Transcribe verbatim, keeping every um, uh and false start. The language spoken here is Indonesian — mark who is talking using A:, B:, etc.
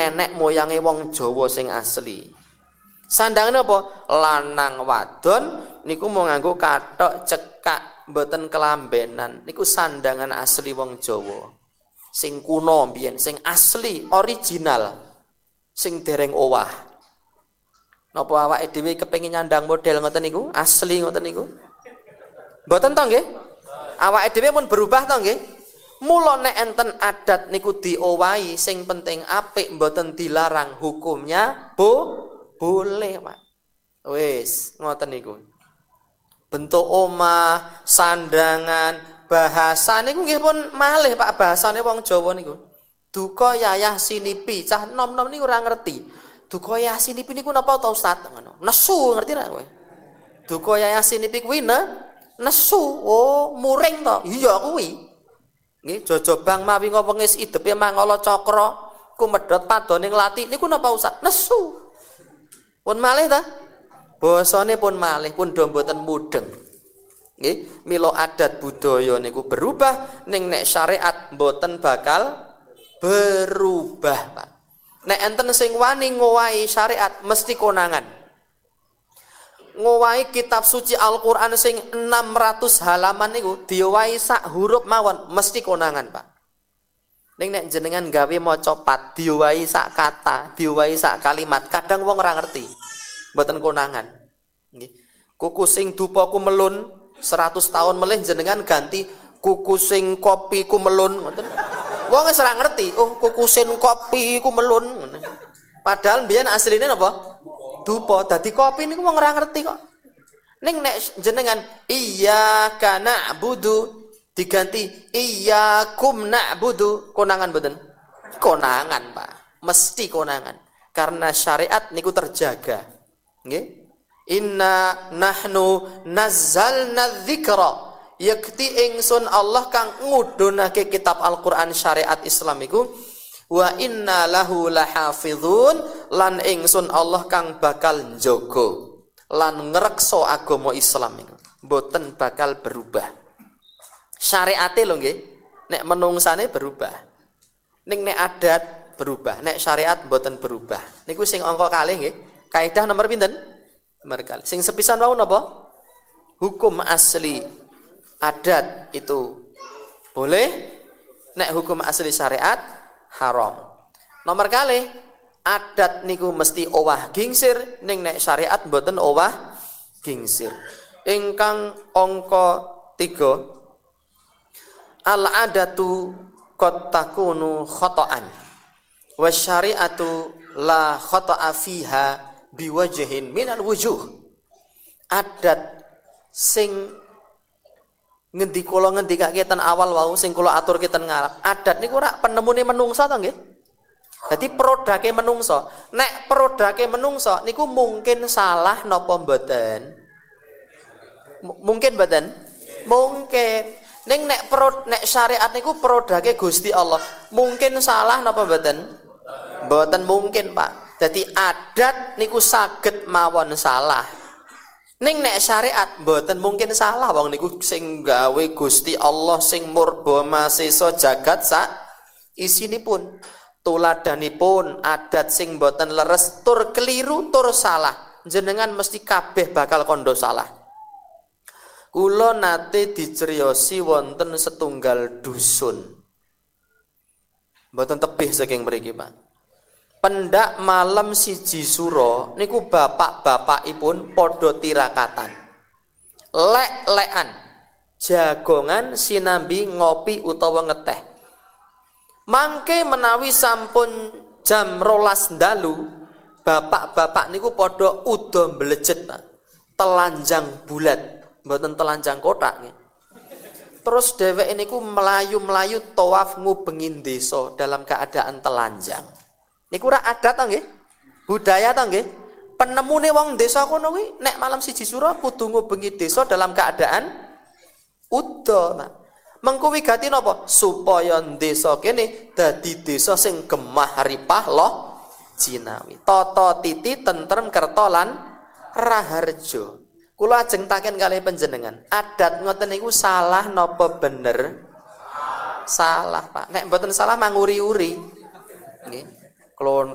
A: nenek moyange wong Jawa sing asli. Sandangane apa? Lanang wadon niku mau nganggo kathok cekak mboten kelambenan. Niku sandangan asli wong Jawa. Sing kuno mbiyen, sing asli, original. Sing dereng owah. Napa awake dhewe kepengin nyandang model ngoten niku? Asli ngoten niku? Mboten to nggih? Awake dhewe pun berubah to nggih? Mula nek enten adat niku diowahi, sing penting apik mboten dilarang, hukumnya bo boleh, Pak. Wis, ngoten niku. Bentuk omah, sandangan, bahasa niku nggih pun malih Pak, bahasane wong Jawa niku. Duka yayah sinipi, cah nom-nom niku ora ngerti. Duka yayah sinipi niku napa to Ustaz ngono. Nesu ngerti ra kowe? Duka yayah sinipi kuwi ne nesu. Oh, muring to. Iya kuwi. Nggih, jojobang mawi ngopengis idepe mangala cakra, kumedhot padone nglati niku napa Ustaz? Nesu. Pun malih ta? Basane pun malih, pun do mboten mudeng. Nggih, mila adat budaya niku berubah ning nek syariat mboten bakal berubah, Pak. Nek enten sing wani ngowahi syariat mesti konangan. Ngowahi kitab suci Al-Qur'an sing enam ratus halaman niku diowahi sak huruf mawon mesti konangan, Pak. Ning nek jenengan gawe maca pat diowahi sak kata, diowahi sak kalimat, kadang wong ora ngerti. Mboten konangan. Nggih. Kuku sing dupa ku melun seratus tahun melih jenengan ganti kuku sing kopi ku melun ngoten. Wong wis ora ngerti, oh kuku sing kopi ku melun. Padahal mbiyen asline napa? Dupa. Dadi kopi niku wong ora ngerti kok. Ning nek jenengan iyyaka na'budu diganti iyyakum na'budu, konangan mboten? Konangan, Pak. Mesti konangan. Karena syariat niku terjaga. Nggih. Inna nahnu nazzalna dzikra. Yakti ingsun Allah kang ngudhunake kitab Al-Qur'an syariat Islam iku wa inna lahu lahafizun, lan ingsun Allah kang bakal njaga lan ngreksa agama Islam iku mboten bakal berubah. Syariate lho nggih, nek menungsane berubah. Ning nek adat berubah, nek syariat mboten berubah. Niku sing angka kalih nggih. Kaidah nomor pinten? Nomor kalih. Sing sepisan wau napa? Hukum asli adat itu boleh, nek hukum asli syariat haram. Nomor kali adat niku mesti owah gingsir, ning nek syariat mboten owah gingsir. Ingkang angka tiga, al adatu qad takunu khata'an wa syari'atu la khata'a fiha biwajhin minal wujuh. Adat sing ngendi kula ngendikake ten awal wau sing kula atur ten ngarep, adat niku ora penemune menungsa to nggih. Dadi prodake menungsa. Nek prodake menungsa niku mungkin salah napa mboten? M- mungkin mboten? Mungkin. Ning nek pro, nek syariat niku prodake Gusti Allah. Mungkin salah napa mboten? Mboten mungkin, Pak. Dadi adat niku saged mawon salah. Ning nek syariat mboten mungkin salah, wong niku sing gawe Gusti Allah sing murba masesa jagat sak isinipun. Tuladanipun adat sing mboten leres tur keliru tur salah, jenengan mesti kabeh bakal kondo salah. Kula nate diceriyosi wonten setunggal dusun. Mboten tebih saking mriki, Pak. Pendak malam siji suro niku bapak-bapakipun padha tirakatan. Lek-lekan jagongan sinambi ngopi utawa ngeteh. Mangke menawi sampun jam rolas dalu, bapak-bapak niku padha uda mblejet, Pak. Telanjang bulat, mboten telanjang kotak nggih. Terus dheweke niku melayu-melayu tawaf ngubengin desa dalam keadaan telanjang. Niku ora adat to nggih? Budaya to nggih? Penemune wong desa kono kuwi nek malam siji suro kudu ngubengi desa dalam keadaan uda, Pak. Mengko wigati napa? Supaya desa kene dadi desa sing gemah ripah loh jinawi. Tata titi tentrem kerta lan raharja. Kula ajeng taken kalih panjenengan, adat ngoten niku salah napa bener? Salah, Pak. Nek mboten salah manguri-uri. Nggih. Klon